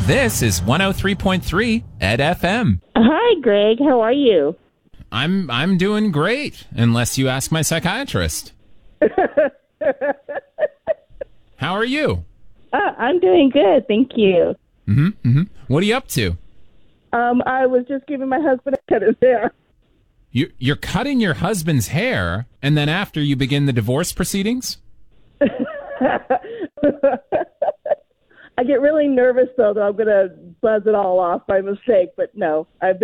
This is 103.3 Ed FM. Hi, Greg. How are you? I'm doing great, unless you ask my psychiatrist. How are you? I'm doing good, thank you. What are you up to? I was just giving my husband a cut his hair. You're cutting your husband's hair, and then after you begin the divorce proceedings? I get really nervous, though, that I'm going to buzz it all off by mistake, but no, I've